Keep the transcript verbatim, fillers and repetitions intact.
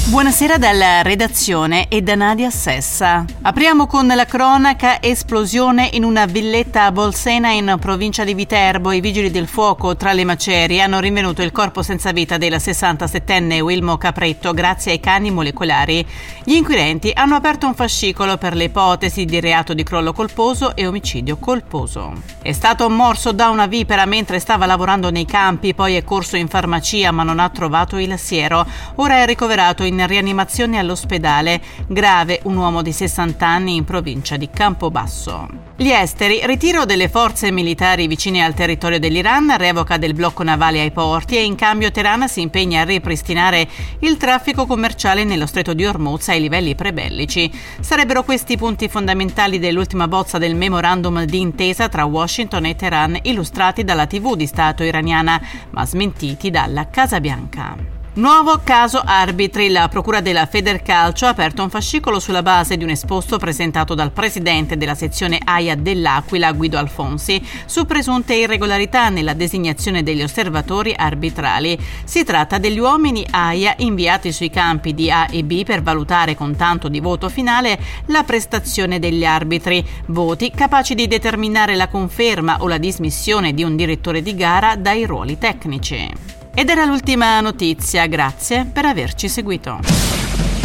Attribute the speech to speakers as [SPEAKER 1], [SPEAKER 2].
[SPEAKER 1] Buonasera dalla redazione e da Nadia Sessa. Apriamo con la cronaca: esplosione in una villetta a Bolsena in provincia di Viterbo. I vigili del fuoco tra le macerie hanno rinvenuto il corpo senza vita del sessantasettenne Wilmo Capretto grazie ai cani molecolari. Gli inquirenti hanno aperto un fascicolo per le ipotesi di reato di crollo colposo e omicidio colposo. È stato morso da una vipera mentre stava lavorando nei campi, poi è corso in farmacia ma non ha trovato il siero. Ora è ricoverato in rianimazione all'ospedale. Grave un uomo di sessanta anni in provincia di Campobasso. Gli esteri: ritiro delle forze militari vicine al territorio dell'Iran, revoca del blocco navale ai porti e in cambio Teheran si impegna a ripristinare il traffico commerciale nello stretto di Hormuz ai livelli prebellici. Sarebbero questi i punti fondamentali dell'ultima bozza del memorandum di intesa tra Washington e Teheran, illustrati dalla tivù di Stato iraniana ma smentiti dalla Casa Bianca. Nuovo caso arbitri. La procura della Federcalcio ha aperto un fascicolo sulla base di un esposto presentato dal presidente della sezione AIA dell'Aquila, Guido Alfonsi, su presunte irregolarità nella designazione degli osservatori arbitrali. Si tratta degli uomini AIA inviati sui campi di A e B per valutare con tanto di voto finale la prestazione degli arbitri, voti capaci di determinare la conferma o la dismissione di un direttore di gara dai ruoli tecnici. Ed era l'ultima notizia, grazie per averci seguito.